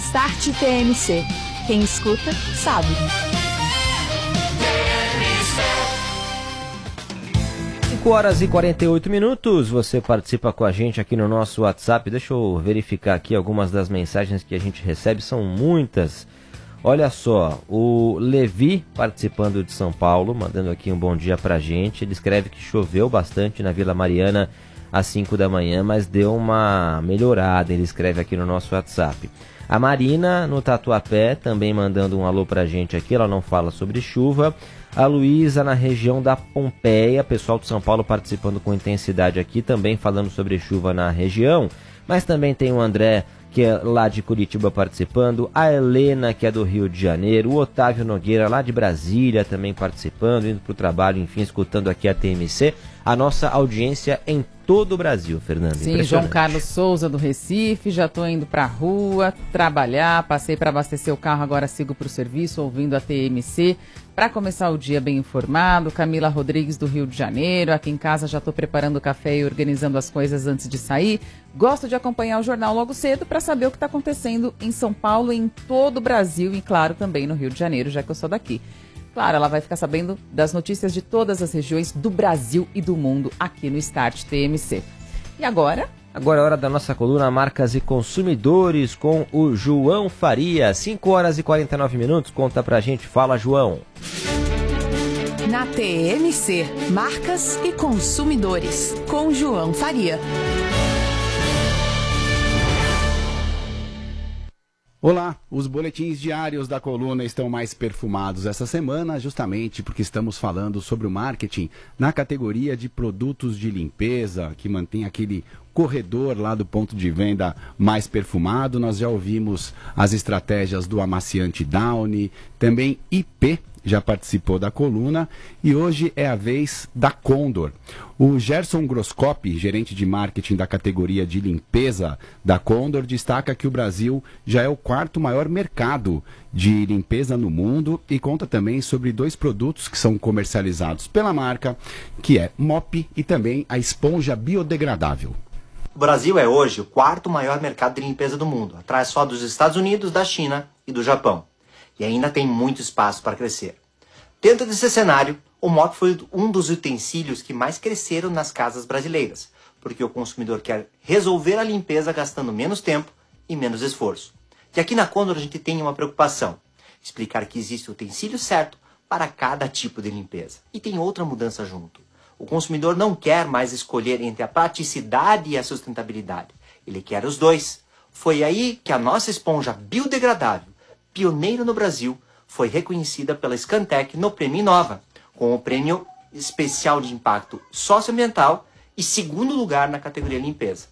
Start TMC. Quem escuta, sabe. 5h48, você participa com a gente aqui no nosso WhatsApp. Deixa eu verificar aqui algumas das mensagens que a gente recebe, são muitas. Olha só, o Levi participando de São Paulo, mandando aqui um bom dia pra gente. Ele escreve que choveu bastante na Vila Mariana às 5 da manhã, mas deu uma melhorada, ele escreve aqui no nosso WhatsApp. A Marina, no Tatuapé, também mandando um alô pra gente aqui, ela não fala sobre chuva. A Luísa, na região da Pompeia, pessoal de São Paulo participando com intensidade aqui, também falando sobre chuva na região. Mas também tem o André, que é lá de Curitiba, participando. A Helena, que é do Rio de Janeiro. O Otávio Nogueira, lá de Brasília, também participando, indo para o trabalho, enfim, escutando aqui a TMC. A nossa audiência em todo o Brasil, Fernando. Sim, João Carlos Souza, do Recife. Já estou indo para a rua trabalhar. Passei para abastecer o carro, agora sigo para o serviço, ouvindo a TMC. Para começar o dia bem informado. Camila Rodrigues, do Rio de Janeiro. Aqui em casa já estou preparando o café e organizando as coisas antes de sair. Gosto de acompanhar o jornal logo cedo para saber o que está acontecendo em São Paulo e em todo o Brasil e, claro, também no Rio de Janeiro, já que eu sou daqui. Claro, ela vai ficar sabendo das notícias de todas as regiões do Brasil e do mundo aqui no Start TMC. E agora? Agora é hora da nossa coluna Marcas e Consumidores com o João Faria. 5h49, conta pra gente. Fala, João. Na TMC, Marcas e Consumidores, com João Faria. Olá, os boletins diários da coluna estão mais perfumados essa semana, justamente porque estamos falando sobre o marketing na categoria de produtos de limpeza, que mantém aquele corredor lá do ponto de venda mais perfumado. Nós já ouvimos as estratégias do amaciante Downy, também IP já participou da coluna e hoje é a vez da Condor. O Gerson Groscoppi, gerente de marketing da categoria de limpeza da Condor, destaca que o Brasil já é o quarto maior mercado de limpeza no mundo e conta também sobre dois produtos que são comercializados pela marca, que é Mop e também a esponja biodegradável. O Brasil é hoje o quarto maior mercado de limpeza do mundo, atrás só dos Estados Unidos, da China e do Japão. E ainda tem muito espaço para crescer. Dentro desse cenário, o mop foi um dos utensílios que mais cresceram nas casas brasileiras, porque o consumidor quer resolver a limpeza gastando menos tempo e menos esforço. E aqui na Condor a gente tem uma preocupação, explicar que existe o utensílio certo para cada tipo de limpeza. E tem outra mudança junto. O consumidor não quer mais escolher entre a praticidade e a sustentabilidade. Ele quer os dois. Foi aí que a nossa esponja biodegradável, pioneira no Brasil, foi reconhecida pela Scantec no Prêmio Inova, com o prêmio especial de impacto socioambiental e segundo lugar na categoria limpeza.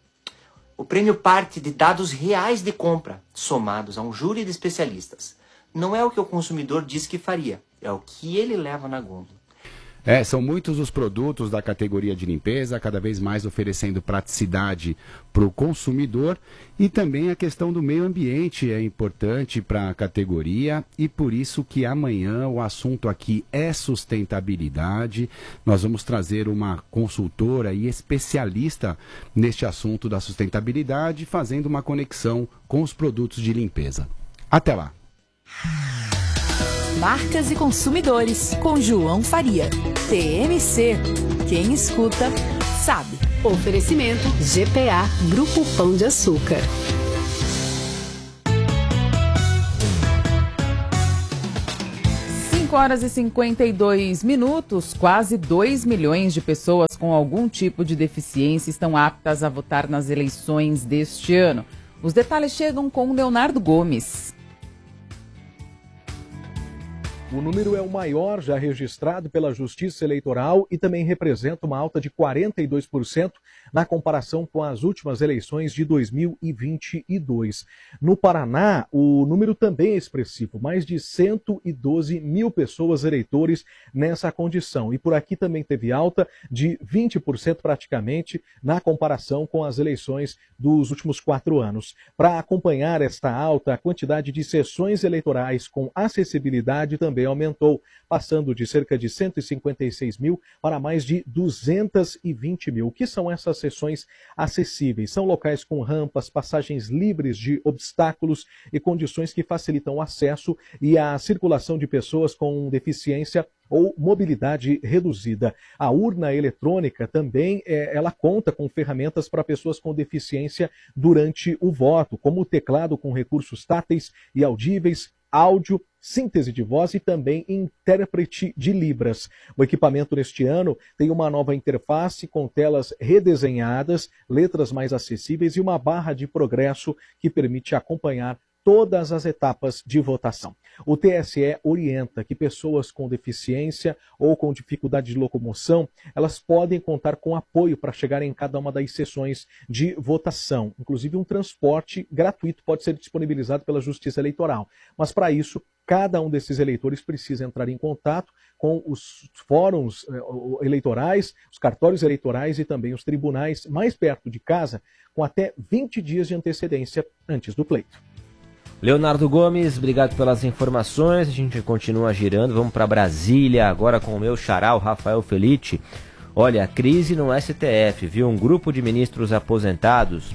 O prêmio parte de dados reais de compra, somados a um júri de especialistas. Não é o que o consumidor diz que faria, é o que ele leva na gôndola. São muitos os produtos da categoria de limpeza, cada vez mais oferecendo praticidade para o consumidor e também a questão do meio ambiente é importante para a categoria e por isso que amanhã o assunto aqui é sustentabilidade. Nós vamos trazer uma consultora e especialista neste assunto da sustentabilidade, fazendo uma conexão com os produtos de limpeza. Até lá! Marcas e Consumidores, com João Faria. TMC. Quem escuta, sabe. Oferecimento GPA, Grupo Pão de Açúcar. 5h52, quase 2 milhões de pessoas com algum tipo de deficiência estão aptas a votar nas eleições deste ano. Os detalhes chegam com Leonardo Gomes. O número é o maior já registrado pela Justiça Eleitoral e também representa uma alta de 42% na comparação com as últimas eleições de 2022. No Paraná, o número também é expressivo, mais de 112 mil pessoas eleitores nessa condição. E por aqui também teve alta de 20% praticamente na comparação com as eleições dos últimos 4 anos. Para acompanhar esta alta, a quantidade de sessões eleitorais com acessibilidade também também aumentou, passando de cerca de 156 mil para mais de 220 mil. O que são essas seções acessíveis? São locais com rampas, passagens livres de obstáculos e condições que facilitam o acesso e a circulação de pessoas com deficiência ou mobilidade reduzida. A urna eletrônica também ela conta com ferramentas para pessoas com deficiência durante o voto, como o teclado com recursos táteis e audíveis, áudio, síntese de voz e também intérprete de Libras. O equipamento neste ano tem uma nova interface com telas redesenhadas, letras mais acessíveis e uma barra de progresso que permite acompanhar todas as etapas de votação. O TSE orienta que pessoas com deficiência ou com dificuldade de locomoção, elas podem contar com apoio para chegar em cada uma das sessões de votação. Inclusive um transporte gratuito pode ser disponibilizado pela Justiça Eleitoral. Mas para isso, cada um desses eleitores precisa entrar em contato com os fóruns eleitorais, os cartórios eleitorais e também os tribunais mais perto de casa, com até 20 dias de antecedência antes do pleito. Leonardo Gomes, obrigado pelas informações. A gente continua girando. Vamos para Brasília agora com o meu xará, o Rafael Felitti. Olha, a crise no STF, viu? Um grupo de ministros aposentados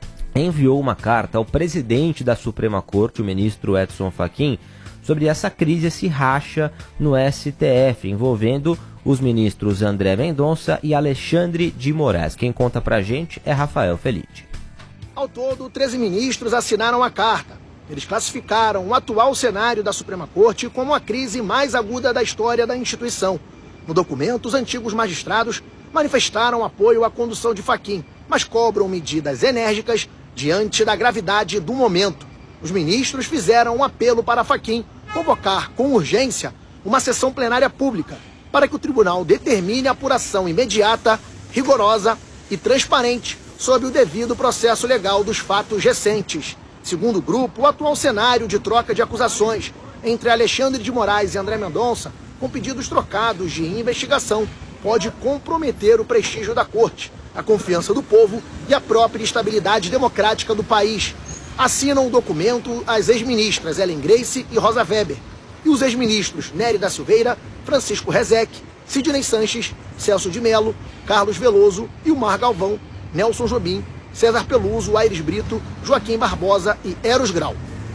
enviou uma carta ao presidente da Suprema Corte, o ministro Edson Fachin, sobre essa crise, esse racha no STF, envolvendo os ministros André Mendonça e Alexandre de Moraes. Quem conta pra gente é Rafael Felitti. Ao todo, 13 ministros assinaram a carta. Eles classificaram o atual cenário da Suprema Corte como a crise mais aguda da história da instituição. No documento, os antigos magistrados manifestaram apoio à condução de Fachin, mas cobram medidas enérgicas diante da gravidade do momento. Os ministros fizeram um apelo para Fachin convocar com urgência uma sessão plenária pública para que o tribunal determine a apuração imediata, rigorosa e transparente sob o devido processo legal dos fatos recentes. Segundo o grupo, o atual cenário de troca de acusações entre Alexandre de Moraes e André Mendonça, com pedidos trocados de investigação, pode comprometer o prestígio da corte, a confiança do povo e a própria estabilidade democrática do país. Assinam o documento as ex-ministras Ellen Grace e Rosa Weber e os ex-ministros Nery da Silveira, Francisco Rezec, Sidney Sanches, Celso de Mello, Carlos Veloso, Ilmar Galvão, Nelson Jobim, César Peluso, Aires Brito, Joaquim Barbosa e Eros Grau.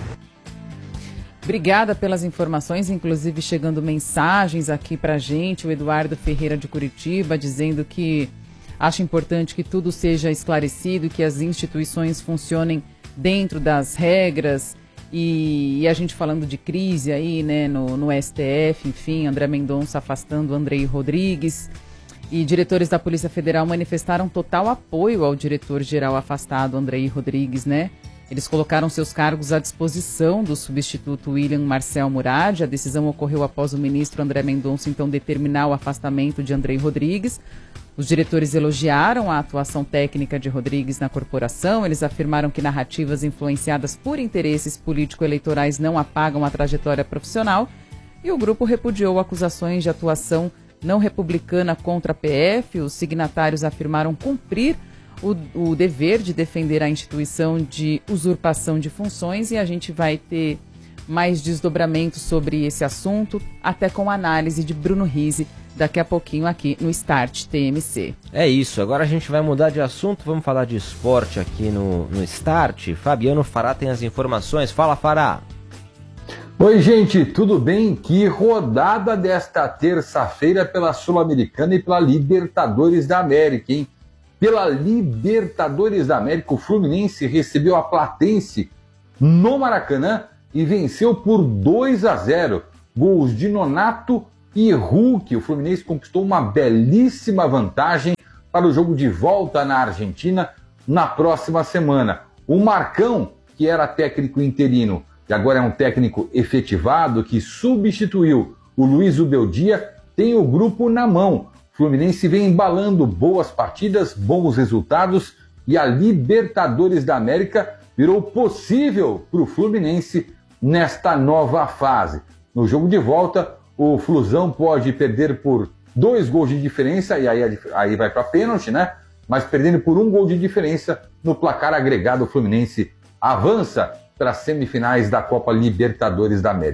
Obrigada pelas informações, inclusive chegando mensagens aqui pra gente, o Eduardo Ferreira de Curitiba, dizendo que acha importante que tudo seja esclarecido e que as instituições funcionem dentro das regras, e a gente falando de crise aí, né, no STF, enfim, André Mendonça afastando Andrei Rodrigues. E diretores da Polícia Federal manifestaram total apoio ao diretor-geral afastado, Andrei Rodrigues, né? Eles colocaram seus cargos à disposição do substituto William Marcel Murad. A decisão ocorreu após o ministro André Mendonça, então, determinar o afastamento de Andrei Rodrigues. Os diretores elogiaram a atuação técnica de Rodrigues na corporação. Eles afirmaram que narrativas influenciadas por interesses político-eleitorais não apagam a trajetória profissional. E o grupo repudiou acusações de atuação não republicana contra a PF. Os signatários afirmaram cumprir o dever de defender a instituição de usurpação de funções, e a gente vai ter mais desdobramentos sobre esse assunto, até com análise de Bruno Rizzi, daqui a pouquinho aqui no Start TMC. É isso, agora a gente vai mudar de assunto, vamos falar de esporte aqui no Start. Fabiano Fará tem as informações. Fala, Fará! Oi, gente, tudo bem? Que rodada desta terça-feira pela Sul-Americana e pela Libertadores da América, hein? Pela Libertadores da América, o Fluminense recebeu a Platense no Maracanã e venceu por 2-0. Gols de Nonato e Hulk. O Fluminense conquistou uma belíssima vantagem para o jogo de volta na Argentina na próxima semana. O Marcão, que era técnico interino e agora é um técnico efetivado, que substituiu o Luiz Ubeldia, tem o grupo na mão. O Fluminense vem embalando boas partidas, bons resultados, e a Libertadores da América virou possível para o Fluminense nesta nova fase. No jogo de volta, o Flusão pode perder por 2 gols de diferença, e aí vai para pênalti, né? Mas perdendo por 1 gol de diferença, no placar agregado, o Fluminense avança para as semifinais da Copa Libertadores da América.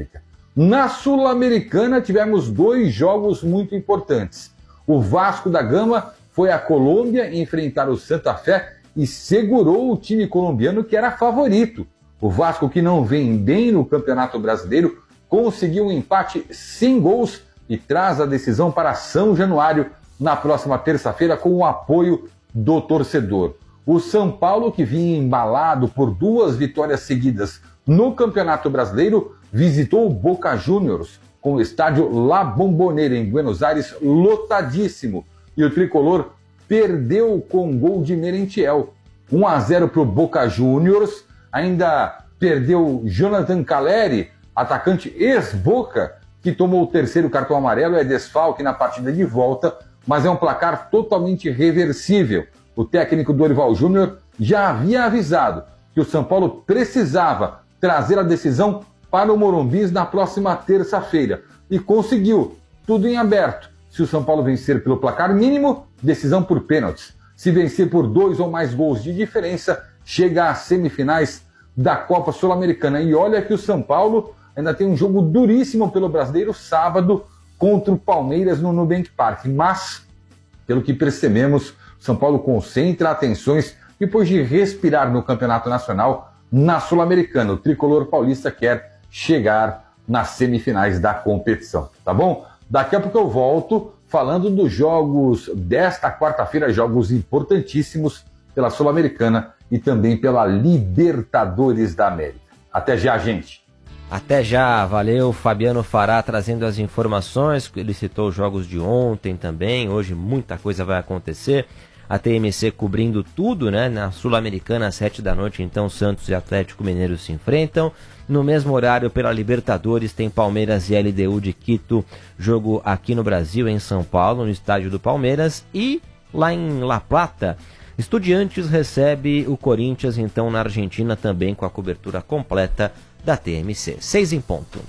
Na Sul-Americana tivemos 2 jogos muito importantes. O Vasco da Gama foi à Colômbia enfrentar o Santa Fé e segurou o time colombiano que era favorito. O Vasco, que não vem bem no Campeonato Brasileiro, conseguiu um empate sem gols e traz a decisão para São Januário na próxima terça-feira com o apoio do torcedor. O São Paulo, que vinha embalado por 2 vitórias seguidas no Campeonato Brasileiro, visitou o Boca Juniors com o estádio La Bombonera em Buenos Aires lotadíssimo. E o tricolor perdeu com gol de Merentiel. 1-0 para o Boca Juniors. Ainda perdeu Jonathan Caleri, atacante ex-Boca, que tomou o 3º cartão amarelo, é desfalque na partida de volta, mas é um placar totalmente reversível. O técnico Dorival Júnior já havia avisado que o São Paulo precisava trazer a decisão para o Morumbi na próxima terça-feira. E conseguiu, tudo em aberto. Se o São Paulo vencer pelo placar mínimo, decisão por pênaltis. Se vencer por 2 ou mais gols de diferença, chega às semifinais da Copa Sul-Americana. E olha que o São Paulo ainda tem um jogo duríssimo pelo Brasileiro sábado contra o Palmeiras no Nubank Park. Mas, pelo que percebemos, o São Paulo concentra atenções depois de respirar no Campeonato Nacional. Na Sul-Americana, o tricolor paulista quer chegar nas semifinais da competição, tá bom? Daqui a pouco eu volto falando dos jogos desta quarta-feira, jogos importantíssimos pela Sul-Americana e também pela Libertadores da América. Até já, gente! Até já, valeu Fabiano Fará trazendo as informações, ele citou os jogos de ontem também, hoje muita coisa vai acontecer, a TMC cobrindo tudo, né? Na Sul-Americana às 7 da noite, então Santos e Atlético Mineiro se enfrentam, no mesmo horário pela Libertadores tem Palmeiras e LDU de Quito, jogo aqui no Brasil, em São Paulo, no estádio do Palmeiras, e lá em La Plata, Estudiantes recebe o Corinthians, então na Argentina também com a cobertura completa da TMC. 6 em ponto.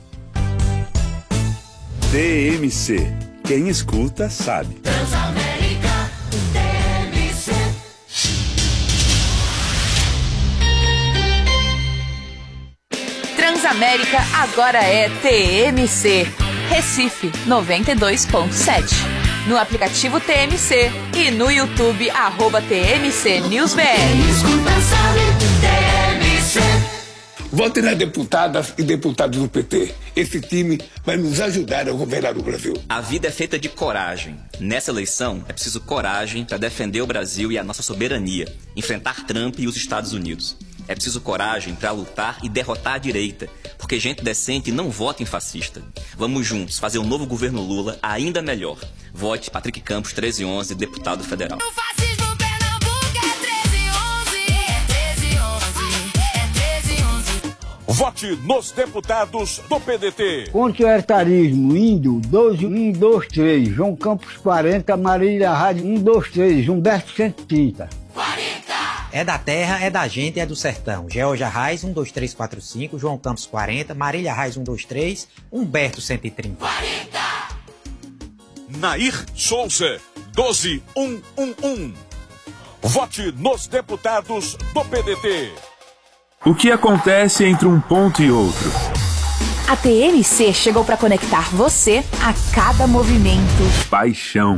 TMC. Quem escuta sabe. Transamérica, TMC. Transamérica agora é TMC. Recife 92.7. No aplicativo TMC e no YouTube @TMC NewsBR. Escuta, sabe, TMC. Vote nas deputadas e deputados do PT. Esse time vai nos ajudar a governar o Brasil. A vida é feita de coragem. Nessa eleição é preciso coragem para defender o Brasil e a nossa soberania, enfrentar Trump e os Estados Unidos. É preciso coragem para lutar e derrotar a direita, porque gente decente não vota em fascista. Vamos juntos fazer um novo governo Lula ainda melhor. Vote Patrick Campos 1311, deputado federal. O fascismo Pernambuco é 1311. Vote nos deputados do PDT. Contra o etarismo, indo 123, João Campos 40, Marília Rádio 123, Humberto 130. 40. É da terra, é da gente, é do sertão. Georgia Reis 12345, João Campos 40, Marília Reis 123, Humberto 130. 40. Nair Souza 12111. Vote nos deputados do PDT. O que acontece entre um ponto e outro? A TMC chegou para conectar você a cada movimento. Paixão.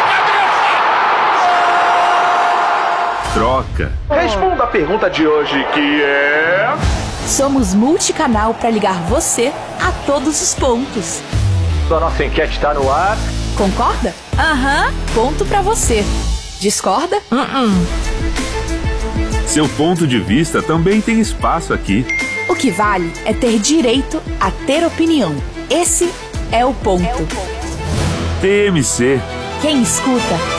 Troca. Responda a pergunta de hoje, que é... Somos multicanal para ligar você a todos os pontos. A nossa enquete está no ar. Concorda? Aham. Ponto para você. Discorda? Seu ponto de vista também tem espaço aqui. O que vale é ter direito a ter opinião. Esse é o ponto. TMC. Quem escuta